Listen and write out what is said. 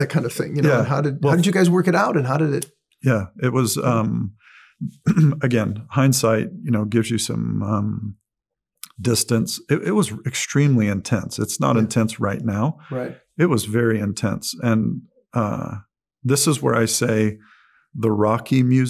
that kind of thing, you know, Yeah. and how did Well, you guys work it out, and how did it? Yeah, it was, again, hindsight, you know, gives you some distance. It was extremely intense. It's not intense right now. Right. It was very intense. And this is where I say the Rocky music